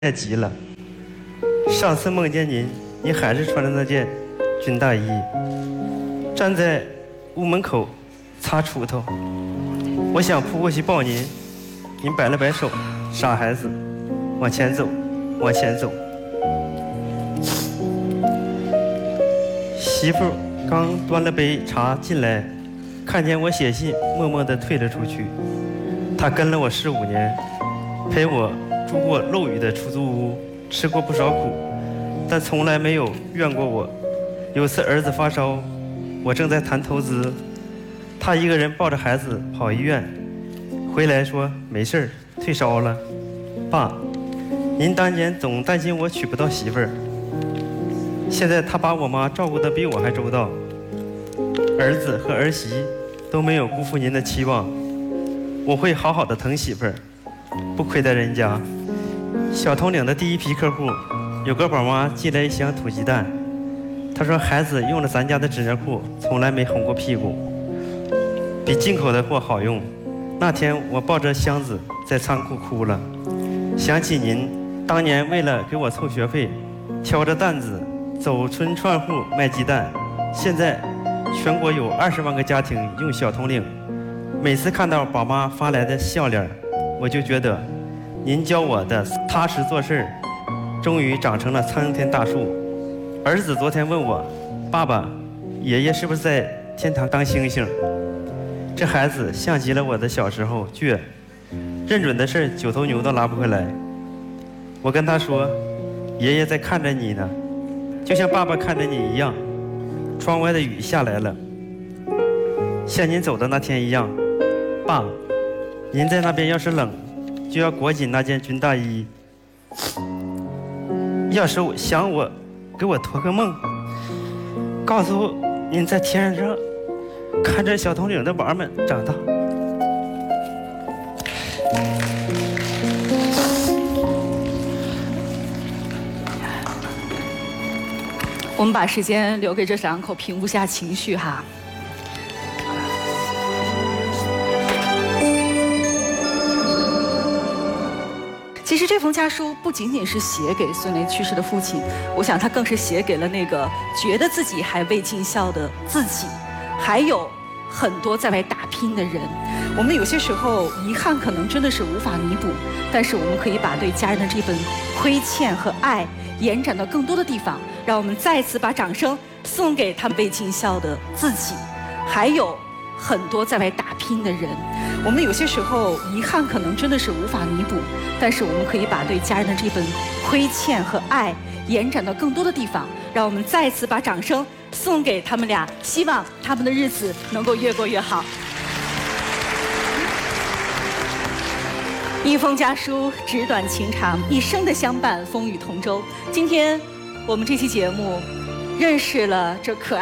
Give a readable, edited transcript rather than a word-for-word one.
太急了。上次梦见您，您还是穿着那件军大衣，站在屋门口擦锄头。我想扑过去抱您，您摆了摆手，傻孩子，往前走，往前走。媳妇刚端了杯茶进来，看见我写信，默默地退了出去。她跟了我15年，陪我住过漏雨的出租屋，吃过不少苦，但从来没有怨过我。有次儿子发烧，我正在谈投资，他一个人抱着孩子跑医院，回来说没事儿，退烧了。爸，您当年总担心我娶不到媳妇儿，现在他把我妈照顾得比我还周到，儿子和儿媳都没有辜负您的期望，我会好好的疼媳妇儿，不亏待人家。小铜岭的第一批客户，有个宝妈寄来一箱土鸡蛋，她说孩子用了咱家的纸尿裤，从来没红过屁股，比进口的货好用。那天我抱着箱子在仓库哭了，想起您当年为了给我凑学费，挑着担子走村串户卖鸡蛋。现在全国有20万个家庭用小铜岭，每次看到宝妈发来的笑脸，我就觉得您教我的踏实做事终于长成了苍天大树。儿子昨天问我，爸爸，爷爷是不是在天堂当星星？这孩子像极了我的小时候倔，认准的事9头牛都拉不回来。我跟他说，爷爷在看着你呢，就像爸爸看着你一样。窗外的雨下来了，像您走的那天一样。爸，您在那边要是冷，就要裹紧那件军大衣。要是想我，给我托个梦，告诉您在天上看着小铜岭的娃们长大。 我们把时间留给这2口平复下情绪哈。其实这封家书不仅仅是写给孙雷去世的父亲，我想他更是写给了那个觉得自己还未尽孝的自己，还有很多在外打拼的人。我们有些时候遗憾可能真的是无法弥补，但是我们可以把对家人的这份亏欠和爱延展到更多的地方。让我们再次把掌声送给他们未尽孝的自己，还有很多在外打拼的人。我们有些时候遗憾可能真的是无法弥补，但是我们可以把对家人的这份亏欠和爱延展到更多的地方。让我们再次把掌声送给他们俩，希望他们的日子能够越过越好。一封家书，纸短情长，一生的相伴，风雨同舟。今天我们这期节目认识了这可爱